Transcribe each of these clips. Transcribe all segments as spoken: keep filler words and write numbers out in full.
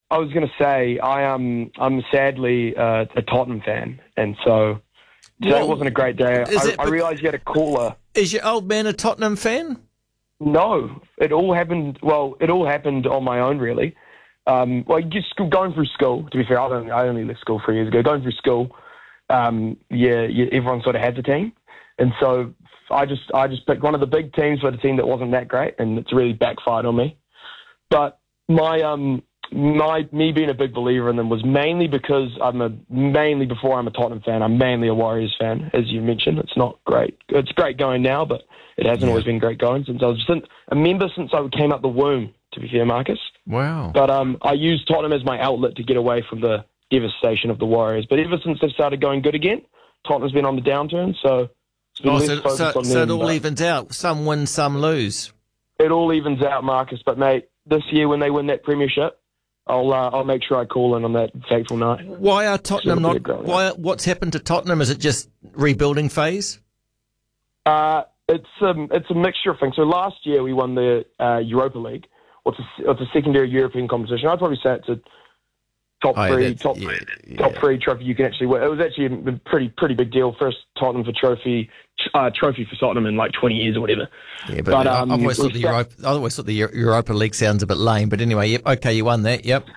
I was going to say I am. I'm sadly uh, a Tottenham fan, and so today Well, wasn't a great day. is I, it I bec- realised you had a caller. Is your old man a Tottenham fan? No, it all happened. Well, it all happened on my own, really. Um, well, just going through school. To be fair, I only, I only left school three years ago. Going through school, um, yeah, yeah, everyone sort of has a team, and so I just I just picked one of the big teams for the team that wasn't that great, and it's really backfired on me. But my um my me being a big believer in them was mainly because I'm a mainly before I'm a Tottenham fan. I'm mainly a Warriors fan, as you mentioned. It's not great. It's great going now, but it hasn't Yeah. always been great going since I was since, a member since I came out the womb. To be fair, Marcus. Wow. But um, I used Tottenham as my outlet to get away from the devastation of the Warriors. But ever since they've started going good again, Tottenham's been on the downturn. So it's been Oh, less so, focused so, on so them, it all but evens out. Some win, some lose. it all evens out, Marcus. But mate, this year when they win that premiership, I'll uh, I'll make sure I call in on that fateful night. Why are Tottenham It'll be a not? great Why? What's happened to Tottenham? Is it just rebuilding phase? Uh, it's um, it's a mixture of things. So last year we won the uh, Europa League. What's a, it's a secondary European competition. I'd probably say it's a top Oh, yeah, three, that's- top yeah, top yeah. three trophy you can actually win. It was actually a pretty pretty big deal. First Tottenham for trophy uh, trophy for Tottenham in like twenty years or whatever. Yeah, but, But, I- um, I've always we thought the start- Europa, I always thought the Eu- Europa League sounds a bit lame. But anyway, yep. Okay, you won that. Yep.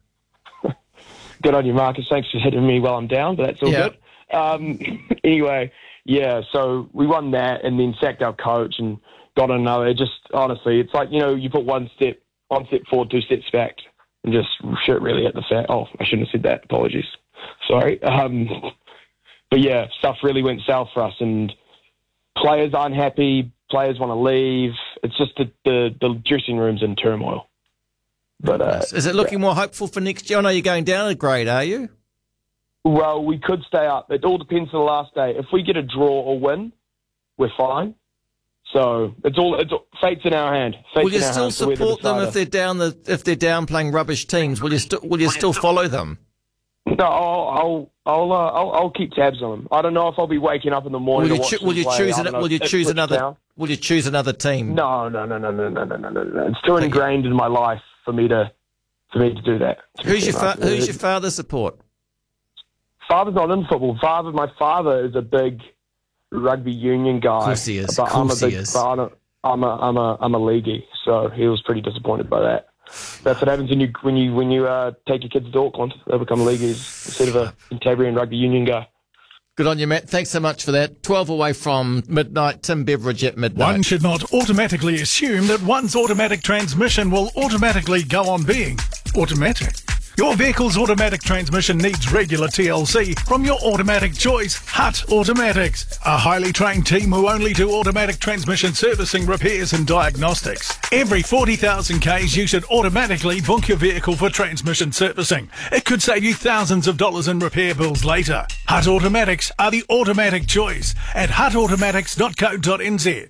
Good on you, Marcus. Thanks for hitting me while I'm down, but that's all Yeah. good. Um, anyway, yeah, so we won that and then sacked our coach and got another. It just, honestly, it's like, you know, you put one step, one step forward, two steps back, and just shit really hit the fan. Oh, I shouldn't have said that. Apologies. Sorry. Um, but yeah, stuff really went south for us, and players aren't happy. Players want to leave. It's just the, the, the dressing room's in turmoil. But uh, Is it looking more hopeful for next year? I know you're going down a grade, are you? well, we could stay up. It all depends on the last day. If we get a draw or win, we're fine. So it's all it's all, fate's in our hand. Fate's Will you in our still hand, so we're the support them decider. if they're down the if they're down playing rubbish teams? Will you still will you still follow them? No, I'll I'll I'll, uh, I'll I'll keep tabs on them. I don't know if I'll be waking up in the morning. Will to you watch choo- them will you play. choose I an, don't know, will you at choose Switch another Town. will you choose another team? No, no, no, no, no, no, no, no, no, no. It's too ingrained in my life for me to for me to do that. to be Who's your fair, fa- Mark. who's your father support? Father's not in football. Father, my father is a big rugby union guy. Of course he is. But Of I'm a course he big, is. but I'm a, I'm a, I'm a, I'm a leaguey, so he was pretty disappointed by that. That's what happens when you when you when you uh, take your kids to Auckland. They become leagueys instead of a Cantabrian rugby union guy. Good on you, Matt. Thanks so much for that. twelve away from midnight. Tim Beveridge at midnight. One should not automatically assume that one's automatic transmission will automatically go on being automatic. Your vehicle's automatic transmission needs regular T L C from your automatic choice, Hutt Automatics. A highly trained team who only do automatic transmission servicing, repairs and diagnostics. Every forty thousand kays you should automatically book your vehicle for transmission servicing. It could save you thousands of dollars in repair bills later. Hutt Automatics are the automatic choice at hutt automatics dot co dot n z.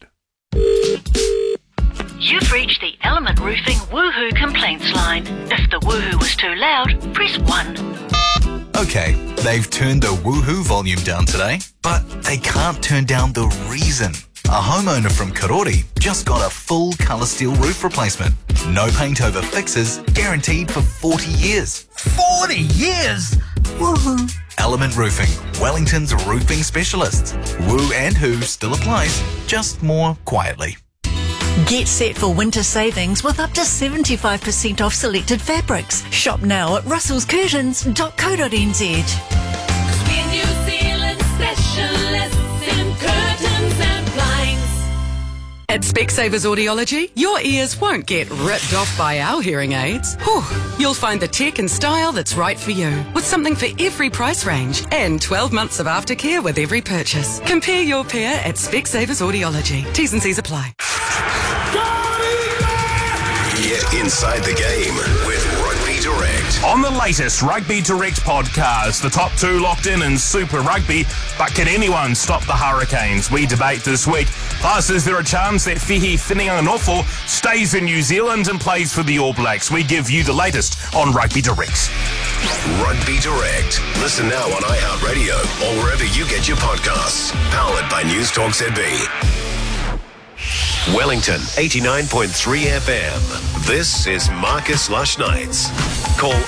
You've reached the Element Roofing Woohoo complaints line. If the woohoo was too loud, press one. Okay, they've turned the woohoo volume down today, but they can't turn down the reason. A homeowner from Karori just got a full colour steel roof replacement. No paint over fixes, guaranteed for forty years. forty years? Woohoo! Element Roofing, Wellington's roofing specialists. Woo and who still applies, just more quietly. Get set for winter savings with up to seventy-five percent off selected fabrics. Shop now at russells curtains dot co dot n z. We're New Zealand specialists in curtains and blinds. At Specsavers Audiology, your ears won't get ripped off by our hearing aids. Whew. You'll find the tech and style that's right for you, with something for every price range and twelve months of aftercare with every purchase. Compare your pair at Specsavers Audiology. T's and C's apply. Get inside the game with Rugby Direct. On the latest Rugby Direct podcast, the top two locked in in Super Rugby, but can anyone stop the Hurricanes? We debate this week. Plus, is there a chance that Fihi Finneganofo stays in New Zealand and plays for the All Blacks? We give you the latest on Rugby Direct. Rugby Direct. Listen now on iHeartRadio or wherever you get your podcasts. Powered by News Talk Z B. Wellington eighty-nine point three F M. This is Marcus Lush Nights. Call